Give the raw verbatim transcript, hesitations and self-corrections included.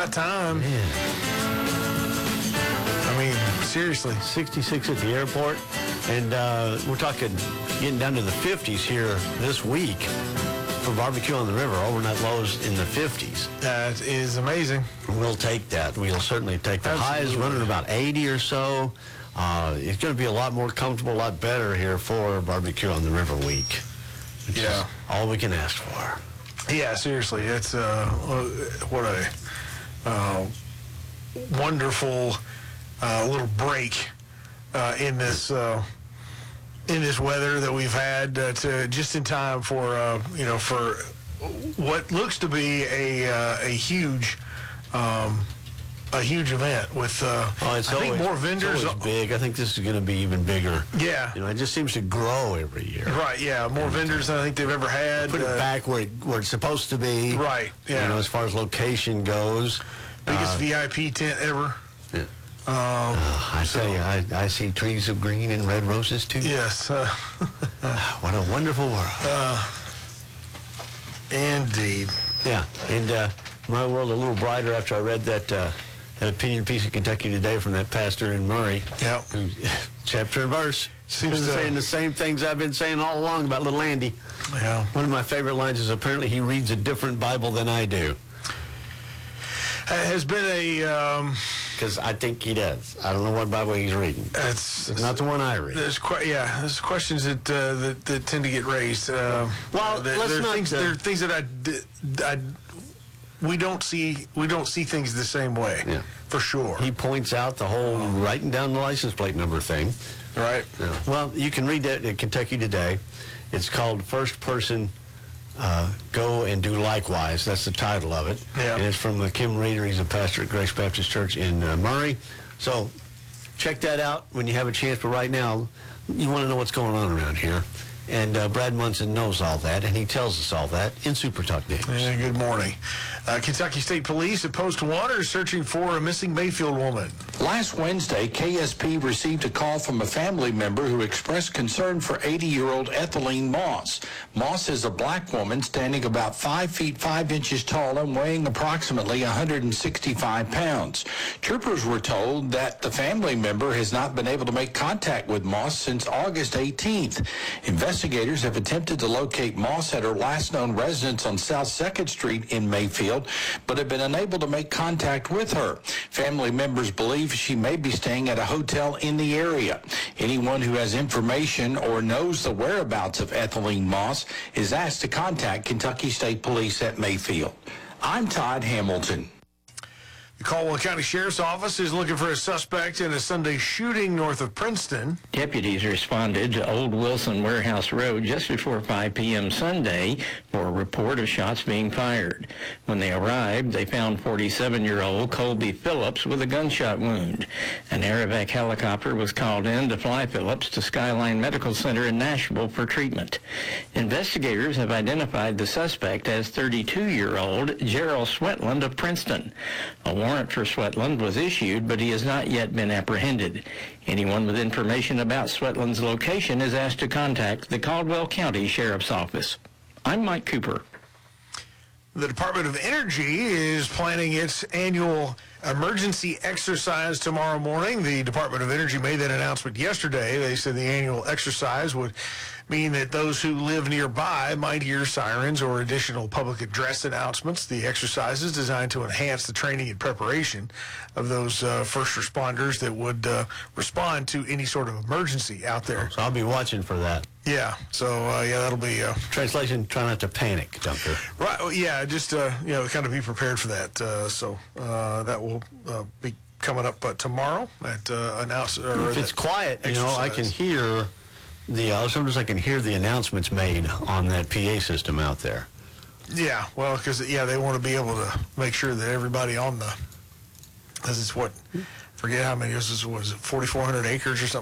about time. Man. I mean, seriously. sixty-six at the airport, and uh, we're talking getting down to the fifties here this week for barbecue on the river. Overnight lows in the fifties. That is amazing. We'll take that. We'll certainly take the Absolutely. highs running about eighty or so. Uh, it's going to be a lot more comfortable, a lot better here for barbecue on the river week. Which Yeah. is all we can ask for. Yeah, seriously. It's uh, what a uh, wonderful uh, little break uh, in this uh, in this weather that we've had uh, to just in time for uh, you know for what looks to be a uh, a huge. Um, A huge event with, uh, Oh, it's I always, think, more vendors. It's always big. I think this is going to be even bigger. Yeah. You know, it just seems to grow every year. Right, yeah. More vendors than I think they've ever had. Put it uh, back where, it, where it's supposed to be. Right, yeah. You know, as far as location goes. Biggest Uh, V I P tent ever. Yeah. Um, Uh, I tell you, I, I see trees of green and red roses, too. yes. Uh, What a wonderful world. uh, indeed. Yeah, and uh, my world a little brighter after I read that, uh, that opinion piece of Kentucky Today from that pastor in Murray. Yeah. Who, chapter and verse. Seems Seems to- saying the same things I've been saying all along about little Andy. Yeah. One of my favorite lines is apparently he reads a different Bible than I do. Has been a, um, Because I think he does. I don't know what Bible he's reading. it's, It's not the one I read. there's quite, yeah, there's questions that, uh, that, that tend to get raised. Uh, Well, there, let's there are not, things, uh, there are things that I, d- I, we don't see, we don't see things the same way. Yeah. For sure. He points out the whole writing down the license plate number thing. Right. Yeah. Well, you can read that in Kentucky Today. It's called First Person uh, Go and Do Likewise. That's the title of it. Yeah. And it's from uh, Kim Reeder. He's a pastor at Grace Baptist Church in uh, Murray. So check that out when you have a chance. But right now, you want to know what's going on around here. And uh, Brad Munson knows all that, and he tells us all that in Super Talk News. Yeah, good morning. Uh, Kentucky State Police at Post Water is searching for a missing Mayfield woman. Last Wednesday, K S P received a call from a family member who expressed concern for eighty-year-old Ethelene Moss. Moss is a black woman standing about five feet five inches tall and weighing approximately one hundred sixty-five pounds. Troopers were told that the family member has not been able to make contact with Moss since August eighteenth. Investigators have attempted to locate Moss at her last known residence on South second Street in Mayfield, but have been unable to make contact with her. Family members believe she may be staying at a hotel in the area. Anyone who has information or knows the whereabouts of Ethelene Moss is asked to contact Kentucky State Police at Mayfield. I'm Todd Hamilton. The Caldwell County Sheriff's Office is looking for a suspect in a Sunday shooting north of Princeton. Deputies responded to Old Wilson Warehouse Road just before five p.m. Sunday for a report of shots being fired. When they arrived, they found forty-seven-year-old Colby Phillips with a gunshot wound. An Aerovac helicopter was called in to fly Phillips to Skyline Medical Center in Nashville for treatment. Investigators have identified the suspect as thirty-two-year-old Gerald Sweatland of Princeton. A warrant for Sweatland was issued, but he has not yet been apprehended. Anyone with information about Sweatland's location is asked to contact the Caldwell County Sheriff's Office. I'm Mike Cooper. The Department of Energy is planning its annual emergency exercise tomorrow morning. The Department of Energy made that announcement yesterday. They said the annual exercise would mean that those who live nearby might hear sirens or additional public address announcements. The exercise is designed to enhance the training and preparation of those uh, first responders that would uh, respond to any sort of emergency out there. So I'll be watching for that. Yeah, so uh, yeah, that'll be... Uh, Translation, try not to panic, Dunker. Right. well, Yeah. Just uh, you know, kind of be prepared for that. Uh, so uh, that will uh, be coming up uh, tomorrow at uh, announce. Or If it's that quiet, you know, I can exercise. hear the. Uh, sometimes I can hear the announcements made on that P A system out there. Yeah. Well, because yeah, they want to be able to make sure that everybody on the. This is what. Forget how many. This is was it forty-four hundred acres or something